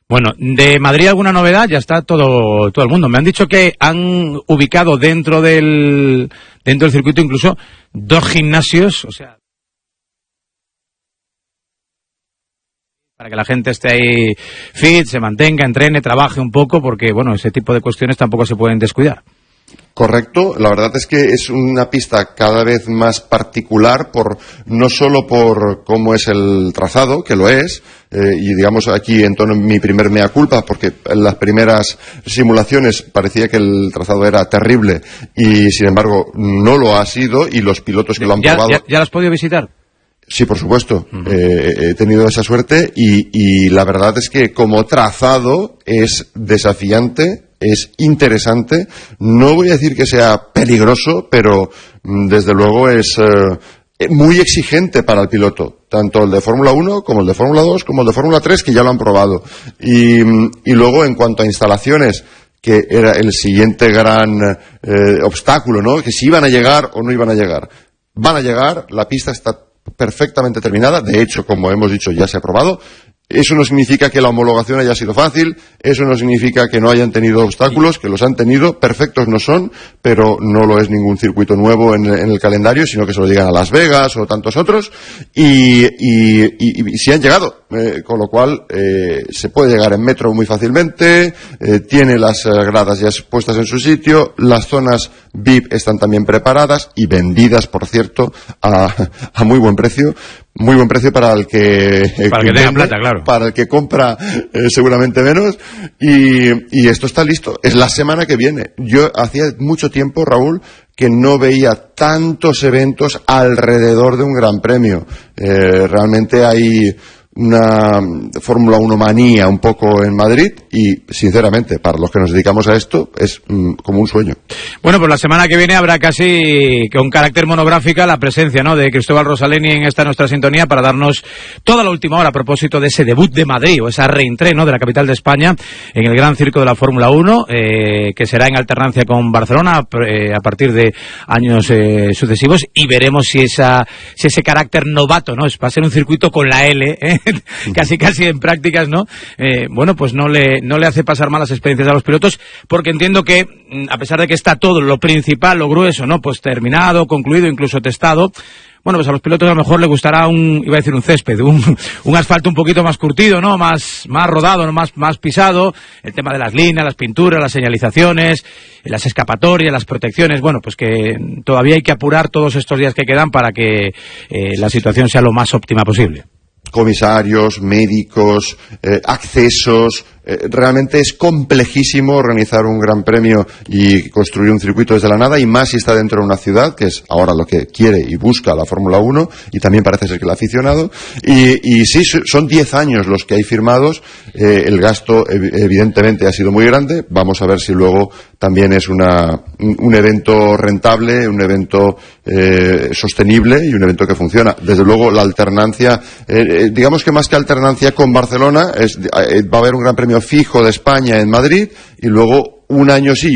Bueno, de Madrid alguna novedad, ya está todo el mundo. Me han dicho que han ubicado dentro del circuito incluso 2 gimnasios, o sea, para que la gente esté ahí fit, se mantenga, entrene, trabaje un poco, porque bueno, ese tipo de cuestiones tampoco se pueden descuidar. Correcto, la verdad es que es una pista cada vez más particular, no solo por cómo es el trazado, que lo es, y digamos aquí entono mi primer mea culpa, porque en las primeras simulaciones parecía que el trazado era terrible y sin embargo no lo ha sido, y los pilotos que lo han probado... ¿Ya lo has podido visitar? Sí, por supuesto. He tenido esa suerte y la verdad es que como trazado es desafiante, es interesante. No voy a decir que sea peligroso, pero desde luego es muy exigente para el piloto. Tanto el de Fórmula 1 como el de Fórmula 2 como el de Fórmula 3, que ya lo han probado. Y luego, en cuanto a instalaciones, que era el siguiente gran obstáculo, ¿no? Que si iban a llegar o no iban a llegar. Van a llegar, la pista está perfectamente terminada, de hecho, como hemos dicho, ya se ha aprobado. Eso no significa que la homologación haya sido fácil, eso no significa que no hayan tenido obstáculos, que los han tenido, perfectos no son, pero no lo es ningún circuito nuevo en el calendario, sino que se lo llegan a Las Vegas o tantos otros, y sí han llegado, con lo cual se puede llegar en metro muy fácilmente, tiene las gradas ya puestas en su sitio, las zonas VIP están también preparadas y vendidas, por cierto, a muy buen precio. Muy buen precio para el que tenga plata, claro. Para el que compra seguramente menos, y esto está listo. Es la semana que viene. Yo hacía mucho tiempo, Raúl, que no veía tantos eventos alrededor de un gran premio. Realmente hay una Fórmula 1 manía un poco en Madrid y, sinceramente, para los que nos dedicamos a esto, es como un sueño. Bueno, pues la semana que viene habrá casi con carácter monográfica la presencia, ¿no?, de Cristóbal Rosaleni en esta nuestra sintonía para darnos toda la última hora a propósito de ese debut de Madrid, o esa reentré, ¿no?, de la capital de España en el Gran Circo de la Fórmula 1, que será en alternancia con Barcelona a partir de años sucesivos, y veremos si ese carácter novato, ¿no?, va a ser un circuito con la L, casi en prácticas, ¿no? Bueno, pues no le hace pasar malas experiencias a los pilotos, porque entiendo que, a pesar de que está todo lo principal, lo grueso, ¿no?, pues terminado, concluido, incluso testado, bueno, pues a los pilotos a lo mejor les gustará un césped, un asfalto un poquito más curtido, ¿no?, más rodado, ¿no?, más pisado, el tema de las líneas, las pinturas, las señalizaciones, las escapatorias, las protecciones. Bueno, pues que todavía hay que apurar todos estos días que quedan para que la situación sea lo más óptima posible. Comisarios, médicos, accesos. Realmente es complejísimo organizar un gran premio y construir un circuito desde la nada, y más si está dentro de una ciudad, que es ahora lo que quiere y busca la Fórmula 1, y también parece ser que el aficionado. Y sí, son 10 años los que hay firmados. El gasto evidentemente ha sido muy grande. Vamos a ver si luego también es un evento rentable, un evento sostenible y un evento que funciona. Desde luego la alternancia, digamos que más que alternancia con Barcelona, va a haber un gran premio fijo de España en Madrid y luego un año sí